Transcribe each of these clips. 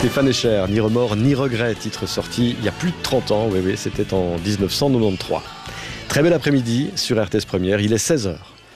Stéphane Escher, Ni remords ni regrets, titre sorti il y a plus de 30 ans, oui, c'était en 1993. Très bel après-midi sur RTS Première, il est 16h.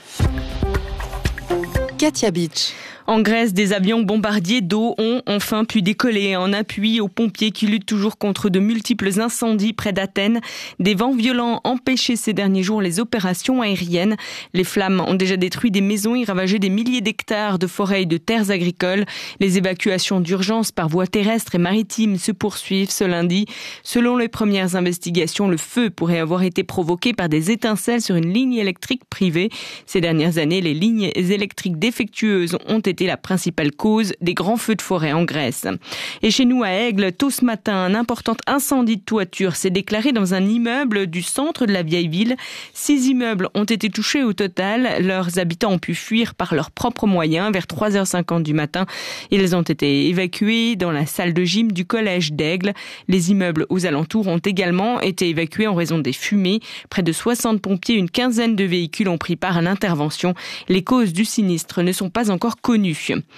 Katia Beach. En Grèce, des avions bombardiers d'eau ont enfin pu décoller en appui aux pompiers qui luttent toujours contre de multiples incendies près d'Athènes. Des vents violents empêchaient ces derniers jours les opérations aériennes. Les flammes ont déjà détruit des maisons et ravagé des milliers d'hectares de forêts et de terres agricoles. Les évacuations d'urgence par voie terrestre et maritime se poursuivent ce lundi. Selon les premières investigations, le feu pourrait avoir été provoqué par des étincelles sur une ligne électrique privée. Ces dernières années, les lignes électriques défectueuses ont été la principale cause des grands feux de forêt en Grèce. Et chez nous à Aigle, tôt ce matin, un important incendie de toiture s'est déclaré dans un immeuble du centre de la vieille ville. 6 immeubles ont été touchés au total. Leurs habitants ont pu fuir par leurs propres moyens vers 3h50 du matin. Ils ont été évacués dans la salle de gym du collège d'Aigle. Les immeubles aux alentours ont également été évacués en raison des fumées. Près de 60 pompiers, une quinzaine de véhicules ont pris part à l'intervention. Les causes du sinistre ne sont pas encore connues.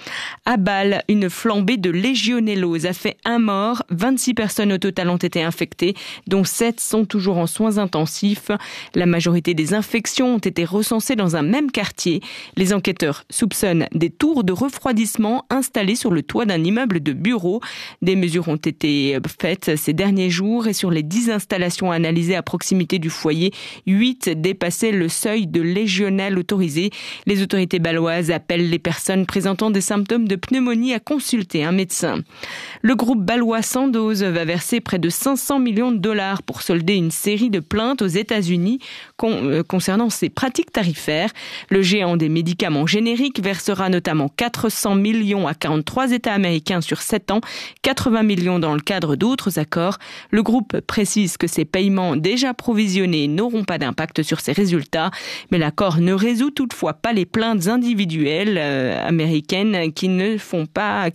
À Bâle, une flambée de légionellose a fait un mort. 26 personnes au total ont été infectées, dont 7 sont toujours en soins intensifs. La majorité des infections ont été recensées dans un même quartier. Les enquêteurs soupçonnent des tours de refroidissement installées sur le toit d'un immeuble de bureaux. Des mesures ont été faites ces derniers jours et sur les 10 installations analysées à proximité du foyer, 8 dépassaient le seuil de légionelle autorisé. Les autorités bâloises appellent les personnes présentant des symptômes de pneumonie à consulter un médecin. Le groupe bâlois Sandoz va verser près de 500 millions de dollars pour solder une série de plaintes aux États-Unis concernant ses pratiques tarifaires. Le géant des médicaments génériques versera notamment 400 millions à 43 États américains sur 7 ans, 80 millions dans le cadre d'autres accords. Le groupe précise que ces paiements déjà provisionnés n'auront pas d'impact sur ses résultats, mais l'accord ne résout toutefois pas les plaintes individuelles américaines qui ne sont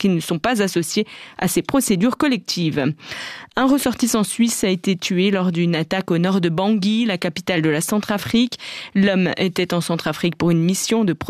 pas associées à ces procédures collectives. Un ressortissant suisse a été tué lors d'une attaque au nord de Bangui, la capitale de la Centrafrique. L'homme était en Centrafrique pour une mission de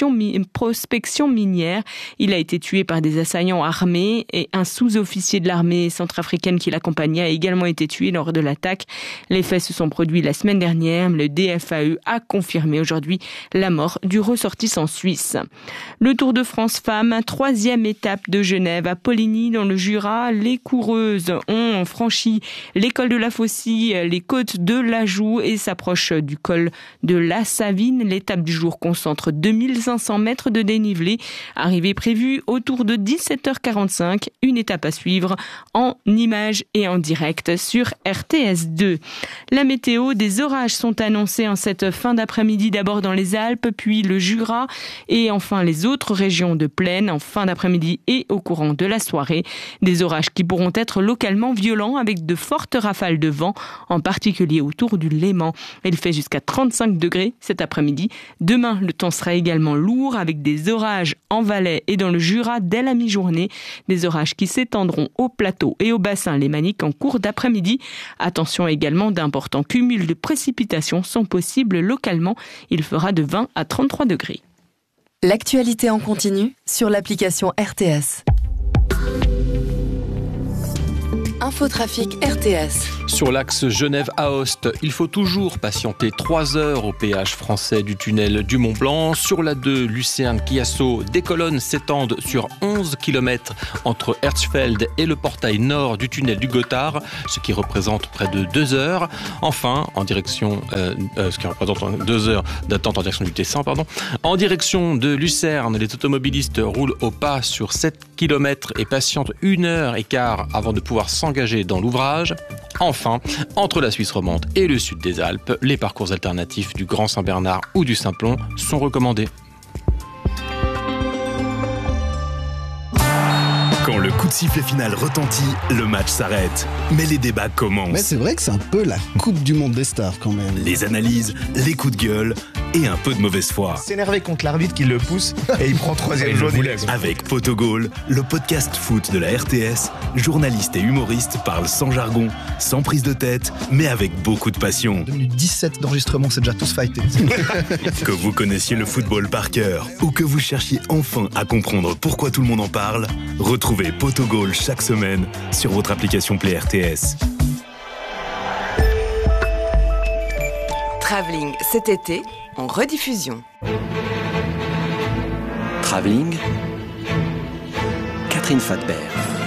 prospection minière. Il a été tué par des assaillants armés et un sous-officier de l'armée centrafricaine qui l'accompagnait a également été tué lors de l'attaque. Les faits se sont produits la semaine dernière. Le DFAE a confirmé aujourd'hui la mort du ressortissant suisse. Le Tour de France Femmes, 3e étape de Genève à Poligny dans le Jura. Les coureuses ont franchi l'école de la Faucille, les côtes de l'Ajoux et s'approchent du col de la Savine. L'étape du jour concentre 2500 mètres de dénivelé. Arrivée prévue autour de 17h45. Une étape à suivre en images et en direct sur RTS2. La météo, des orages sont annoncés en cette fin d'après-midi, d'abord dans les Alpes, puis le Jura et enfin les autres régions de plaine en fin d'après-midi et au courant de la soirée. Des orages qui pourront être localement violents avec de fortes rafales de vent, en particulier autour du Léman. Il fait jusqu'à 35 degrés cet après-midi. Demain, le temps sera également lourd avec des orages en Valais et dans le Jura dès la mi-journée. Des orages qui s'étendront au plateau et au bassin lémanique en cours d'après-midi. Attention également, d'importants cumuls de précipitations sont possibles localement. Il fera de 20 à 33 degrés. L'actualité en continu sur l'application RTS. Infotrafic RTS. Sur l'axe Genève-Aoste, il faut toujours patienter 3 heures au péage français du tunnel du Mont-Blanc. Sur la 2, Lucerne-Chiasso, des colonnes s'étendent sur 11 km entre Herzfeld et le portail nord du tunnel du Gothard, ce qui représente près de 2 heures. Enfin, ce qui représente 2 heures d'attente en direction du Tessin, En direction de Lucerne, les automobilistes roulent au pas sur 7 km et patientent 1h15 avant de pouvoir s'engager dans l'ouvrage. Enfin, entre la Suisse romande et le sud des Alpes, les parcours alternatifs du Grand Saint-Bernard ou du Simplon sont recommandés. Quand le coup de sifflet final retentit, le match s'arrête. Mais les débats commencent. Mais c'est vrai que c'est un peu la Coupe du Monde des stars quand même. Les analyses, les coups de gueule et un peu de mauvaise foi. S'énerver contre l'arbitre qui le pousse et il prend 3e jaune. Avec Potogol, le podcast foot de la RTS, journalistes et humoristes parlent sans jargon, sans prise de tête, mais avec beaucoup de passion. 2 minutes 17 d'enregistrement, c'est déjà tous fightés. Que vous connaissiez le football par cœur ou que vous cherchiez enfin à comprendre pourquoi tout le monde en parle, retrouvez Potogol chaque semaine sur votre application Play RTS. Travelling cet été en rediffusion. Travelling, Catherine Fatbert.